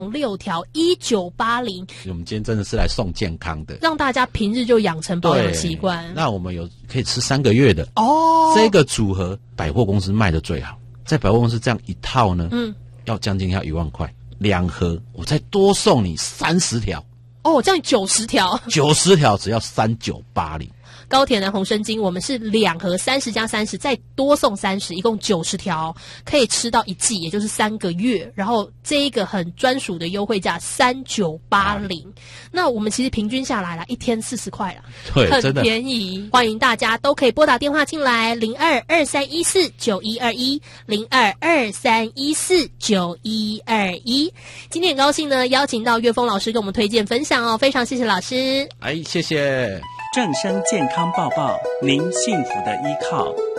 6条1980， 我们今天真的是来送健康的， 让大家平日就养成保养习惯。 那我们有可以吃3个月的哦， 这个组合百货公司卖的最好，在百货公司这样一套呢，要将近要1万块，2盒我再多送你30条。 哦，这样90条 ，90条只要3980。 高铁蓝红参精，我们是2盒30加30，再多送30，一共90条，可以吃到1季，也就是3个月。然后这一个很专属的优惠价3980，那我们其实平均下来了1天40块了， 对， 很便宜。欢迎大家都可以拨打电话进来，0223149121，0223149121。今天很高兴呢，邀请到岳峰老师跟我们推荐分享哦，非常谢谢老师。 谢谢。 正声健康报报，您幸福的依靠。